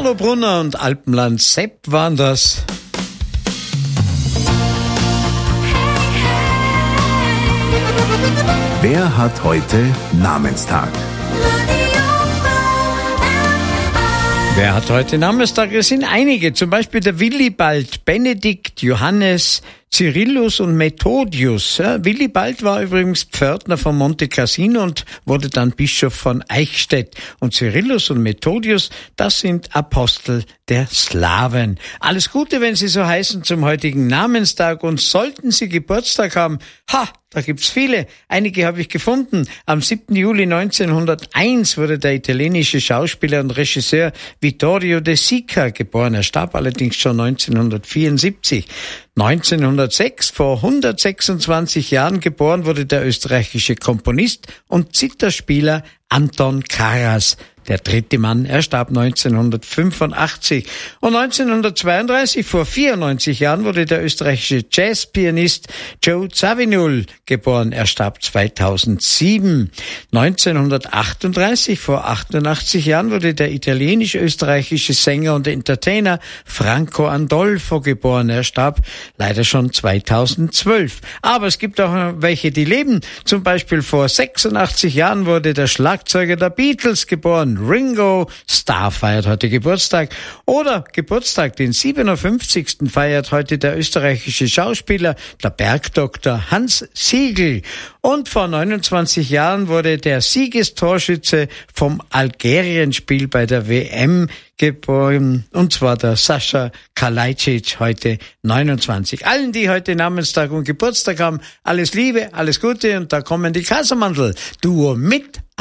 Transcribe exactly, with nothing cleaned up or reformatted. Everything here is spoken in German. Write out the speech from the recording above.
Carlo Brunner und Alpenland Sepp waren das. Wer hat heute Namenstag? Wer hat heute Namenstag? Es sind einige, zum Beispiel der Willibald, Benedikt, Johannes, Cyrillus und Methodius. Ja, Willibald war übrigens Pförtner von Monte Cassino und wurde dann Bischof von Eichstätt. Und Cyrillus und Methodius, das sind Apostel der Slawen. Alles Gute, wenn Sie so heißen, zum heutigen Namenstag. Und sollten Sie Geburtstag haben, ha, da gibt's viele. Einige habe ich gefunden. Am siebten Juli neunzehnhunderteins wurde der italienische Schauspieler und Regisseur Vittorio De Sica geboren. Er starb allerdings schon neunzehnhundertvierundsiebzig. neunzehnhundertsechs, vor hundertsechsundzwanzig Jahren geboren, wurde der österreichische Komponist und Zitherspieler Anton Karas. Der dritte Mann, er starb neunzehnhundertfünfundachtzig. Und neunzehnhundertzweiunddreißig, vor vierundneunzig Jahren, wurde der österreichische Jazzpianist Joe Zawinul geboren. Er starb zweitausendsieben. neunzehnhundertachtunddreißig, vor achtundachtzig Jahren, wurde der italienisch-österreichische Sänger und Entertainer Franco Andolfo geboren. Er starb leider schon zweitausendzwölf. Aber es gibt auch welche, die leben. Zum Beispiel vor sechsundachtzig Jahren wurde der Schlagzeuger der Beatles geboren. Ringo Starr feiert heute Geburtstag. Oder Geburtstag, den siebenundfünfzigsten feiert heute der österreichische Schauspieler, der Bergdoktor Hans Siegel. Und vor neunundzwanzig Jahren wurde der Siegestorschütze vom Algerienspiel bei der W M geboren, und zwar der Sascha Kalajdzic, heute neunundzwanzig. Allen, die heute Namenstag und Geburtstag haben, alles Liebe, alles Gute, und da kommen die Casamandel. Duo mit